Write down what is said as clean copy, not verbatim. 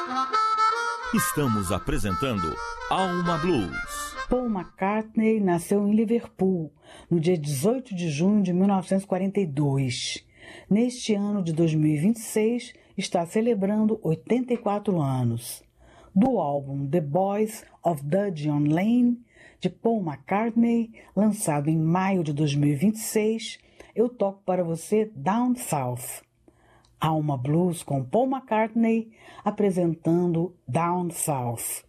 Estamos apresentando Alma Blues. Paul McCartney nasceu em Liverpool, no dia 18 de junho de 1942. Neste ano de 2026, está celebrando 84 anos. Do álbum The Boys of Dudgeon Lane, de Paul McCartney, lançado em maio de 2026, eu toco para você Down South. Alma Blues com Paul McCartney, apresentando Down South.